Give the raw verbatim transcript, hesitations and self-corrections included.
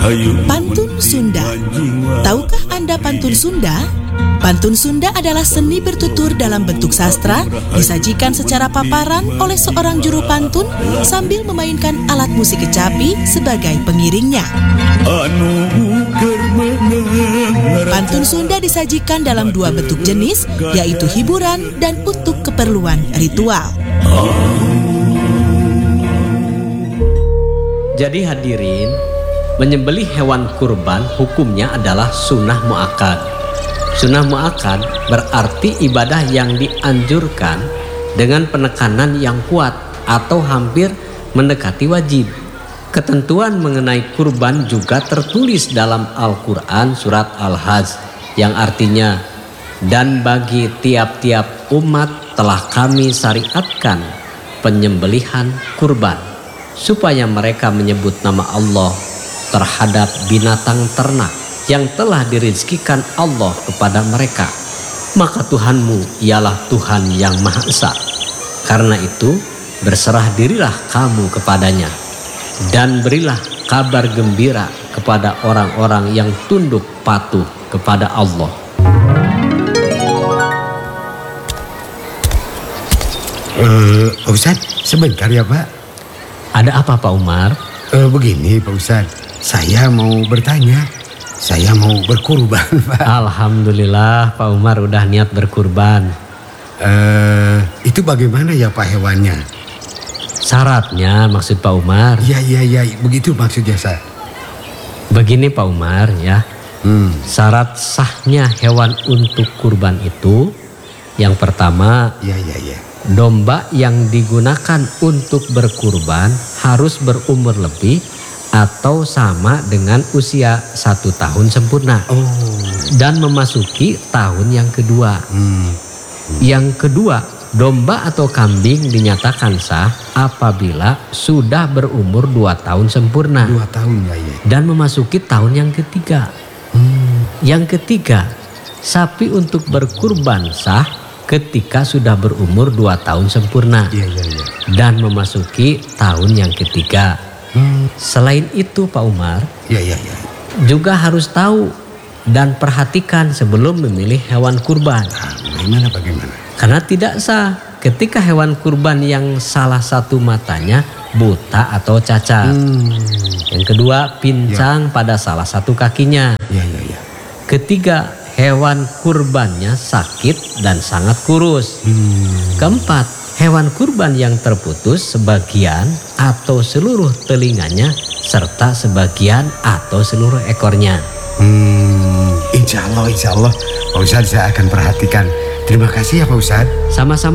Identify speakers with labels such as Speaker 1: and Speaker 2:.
Speaker 1: Pantun Sunda. Tahukah Anda pantun Sunda? Pantun Sunda adalah seni bertutur dalam bentuk sastra, disajikan secara paparan oleh seorang juru pantun sambil memainkan alat musik kecapi sebagai pengiringnya. Pantun Sunda disajikan dalam dua bentuk jenis, yaitu hiburan dan untuk keperluan ritual.
Speaker 2: Jadi hadirin, menyembelih hewan kurban hukumnya adalah sunnah mu'akkad. Sunnah mu'akkad berarti ibadah yang dianjurkan dengan penekanan yang kuat atau hampir mendekati wajib. Ketentuan mengenai kurban juga tertulis dalam Al-Quran surat Al-Hajj yang artinya, dan bagi tiap-tiap umat telah kami syariatkan penyembelihan kurban, supaya mereka menyebut nama Allah terhadap binatang ternak yang telah dirizkikan Allah kepada mereka. Maka Tuhanmu ialah Tuhan yang Maha Esa. Karena itu berserah dirilah kamu kepadanya, dan berilah kabar gembira kepada orang-orang yang tunduk patuh kepada Allah.
Speaker 3: Uh, Pak Ustadz, sebentar ya Pak.
Speaker 2: Ada apa Pak Umar?
Speaker 3: Uh, begini Pak Ustadz, saya mau bertanya. Saya mau berkurban Pak.
Speaker 2: Alhamdulillah Pak Umar udah niat berkurban.
Speaker 3: Uh, itu bagaimana ya Pak hewannya?
Speaker 2: Syaratnya maksud Pak Umar?
Speaker 3: Iya iya iya, begitu maksudnya saya.
Speaker 2: Begini Pak Umar ya, hmm. syarat sahnya hewan untuk kurban itu, yang pertama,
Speaker 3: ya ya ya,
Speaker 2: domba yang digunakan untuk berkurban harus berumur lebih atau sama dengan usia satu tahun sempurna,
Speaker 3: oh.
Speaker 2: dan memasuki tahun yang kedua.
Speaker 3: Hmm.
Speaker 2: Yang kedua, domba atau kambing dinyatakan sah apabila sudah berumur dua tahun sempurna.
Speaker 3: Dua tahun ya, ya.
Speaker 2: Dan memasuki tahun yang ketiga.
Speaker 3: Hmm.
Speaker 2: Yang ketiga, sapi untuk berkurban sah ketika sudah berumur dua tahun sempurna.
Speaker 3: Ya, ya, ya.
Speaker 2: Dan memasuki tahun yang ketiga.
Speaker 3: Hmm.
Speaker 2: Selain itu Pak Umar,
Speaker 3: ya, ya, ya.
Speaker 2: juga harus tahu dan perhatikan sebelum memilih hewan kurban.
Speaker 3: Nah, bagaimana bagaimana?
Speaker 2: Karena tidak sah ketika hewan kurban yang salah satu matanya buta atau cacat.
Speaker 3: Hmm.
Speaker 2: Yang kedua, pincang ya. pada salah satu kakinya.
Speaker 3: Ya, ya, ya.
Speaker 2: Ketiga, hewan kurbannya sakit dan sangat kurus.
Speaker 3: Hmm.
Speaker 2: Keempat, hewan kurban yang terputus sebagian atau seluruh telinganya serta sebagian atau seluruh ekornya.
Speaker 3: Hmm, insya Allah, insya Allah Pak Ustadz saya akan perhatikan. Terima kasih ya Pak Ustadz.
Speaker 2: Sama-sama